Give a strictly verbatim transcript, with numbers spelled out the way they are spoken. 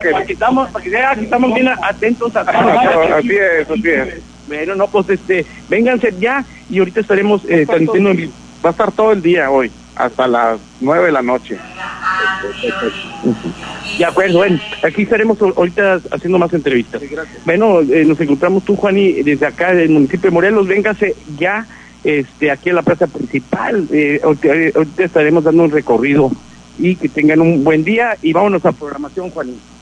Para que estamos, para que vean que estamos bien atentos a Así es, así es. Bueno, no, pues este, vénganse ya y ahorita estaremos eh, transmitiendo en vivo. Va a estar todo el día hoy, hasta las nueve de la noche. De acuerdo, bueno, aquí estaremos ahorita haciendo más entrevistas. Sí, gracias. Bueno, eh, nos encontramos tú, Juani, desde acá del municipio de Morelos. Véngase ya este, aquí a la plaza principal. Eh, ahorita, ahorita estaremos dando un recorrido y que tengan un buen día y vámonos a programación, Juani.